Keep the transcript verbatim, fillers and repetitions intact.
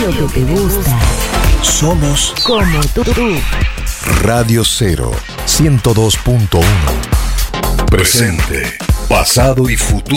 radio que te gusta. Somos Como tú. Radio Cero, ciento dos punto uno. Presente, pasado y futuro.